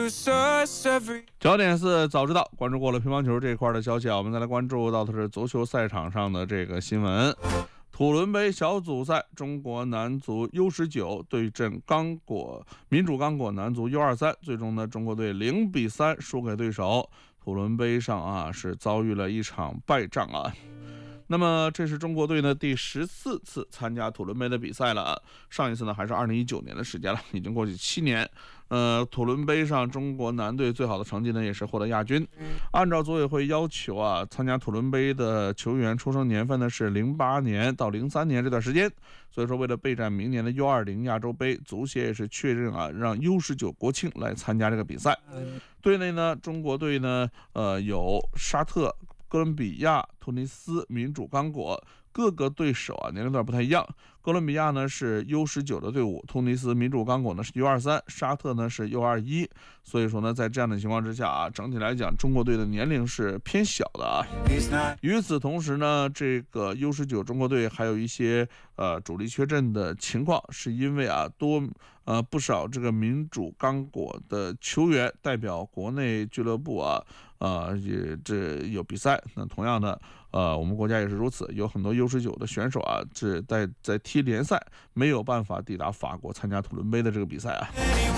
焦点是早知道，关注过了乒乓球这一块的消息啊，我们再来关注到的是足球赛场上的这个新闻。土伦杯小组赛，中国男足 U19 对阵民主刚果男足 U23， 最终呢，中国队0-3输给对手。土伦杯上啊，是遭遇了一场败仗啊。那么这是中国队呢第14次参加土伦杯的比赛了，上一次呢还是2019年的时间了，已经过去7年。土伦杯上中国男队最好的成绩呢也是获得亚军。按照组委会要求啊，参加土伦杯的球员出生年份呢是08年到03年这段时间，所以说为了备战明年的 U20 亚洲杯，足协也是确认啊让 U19 国庆来参加这个比赛。队内呢，中国队呢有沙特、哥伦比亚、突尼斯、民主刚果，各个对手啊年龄段不太一样。哥伦比亚呢是 U19 的队伍，突尼斯、民主刚果呢是 U23， 沙特呢是 U21。所以说呢，在这样的情况之下啊，整体来讲，中国队的年龄是偏小的啊。与此同时呢，这个 U19 中国队还有一些主力缺阵的情况，是因为啊不少这个民主刚果的球员代表国内俱乐部啊也这有比赛。那同样的我们国家也是如此，有很多 U19 的选手啊是在踢联赛，没有办法抵达法国参加土伦杯的这个比赛啊。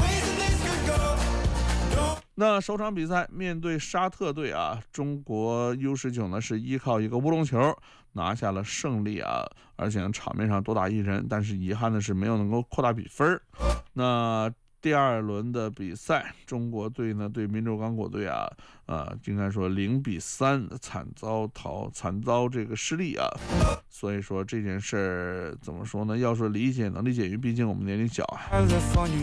那首场比赛面对沙特队啊，中国 U19 呢是依靠一个乌龙球拿下了胜利啊，而且场面上多打一人，但是遗憾的是没有能够扩大比分。那第二轮的比赛，中国队呢对民主刚果队啊，应该说0-3惨遭这个失利啊。所以说这件事怎么说呢？要说理解能理解，因为毕竟我们年龄小啊。